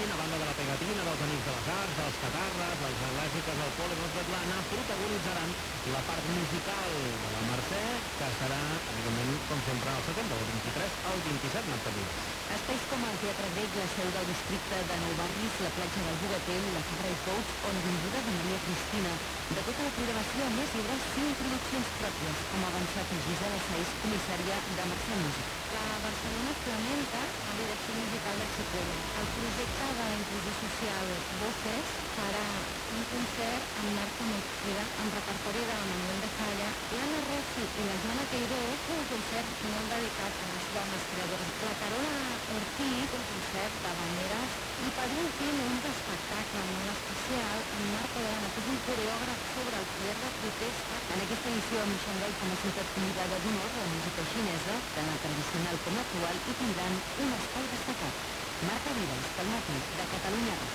a banda de la pegatina, dels Amics de les Arts, de les Catarres, les al·lèrgiques al pol·len o Svetlana, protagonitzaran la part musical de la Mercè, que serà, evidentment, com sempre, al setembre, del 23 al 27, Marta Vila. Espais com el Teatre Grec, la seu del districte de Nou Barris, la platja del Bogatell, la Fabra i Tous o l'Avinguda de Maria Cristina. De tota la programació, a més, hi haurà 5 produccions pròpies, com ha avançat Gisela Saiz, comissària de Mercè Músic. La Barcelona Flamenca, la direcció musical de Xipolo. El projecte d'inclusió social Voces farà un concert amb Marta Mosquera, amb repertori de Manuel de Falla, l'Anna Rossi i la Joana Queirós, un concert molt dedicat a les dones creadores. La Carola Ortiz, un concert d'habaneres, i Padrín tiene un espectacle molt especial amb Marc Olana, que és un coreògraf sobre el poder de protesta. En aquesta edició, amb Xangai com a ciutat convidada d'honor de la música xinesa, tant la tradicional com l'actual, hi tindran un espai destacat. Marta Vives, pel matí, de Catalunya.